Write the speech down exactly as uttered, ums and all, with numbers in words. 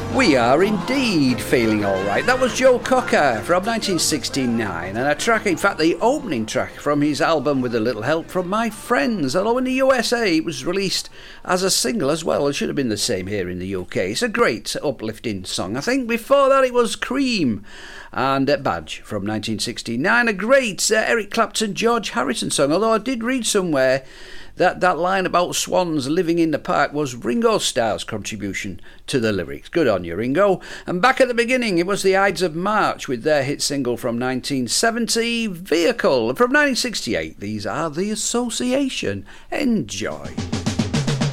We are indeed feeling alright. That was Joe Cocker from nineteen sixty-nine, and a track, in fact the opening track from his album With a Little Help from My Friends, although in the U S A it was released as a single as well. It should have been the same here in the U K. It's a great uplifting song. I think before that it was Cream and uh, Badge from nineteen sixty-nine, a great uh, Eric Clapton, George Harrison song, although I did read somewhere that that line about swans living in the park was Ringo Starr's contribution to the lyrics. Good on you, Ringo. And back at the beginning, it was the Ides of March with their hit single from nineteen seventy, Vehicle. And from nineteen sixty-eight, these are The Association. Enjoy.